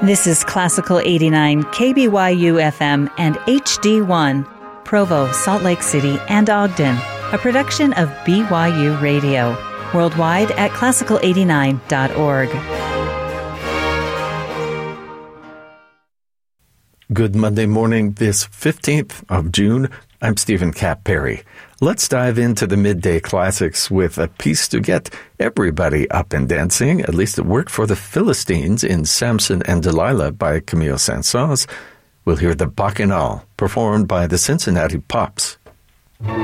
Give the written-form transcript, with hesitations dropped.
This is Classical 89, KBYU FM and HD1, Provo, Salt Lake City, and Ogden, a production of BYU Radio, worldwide at classical89.org. Good Monday morning, this 15th of June. I'm Stephen Cap Perry. Let's dive into the midday classics with a piece to get everybody up and dancing. At least it worked for the Philistines in Samson and Delilah by Camille Saint-Saëns. We'll hear the Bacchanal performed by the Cincinnati Pops.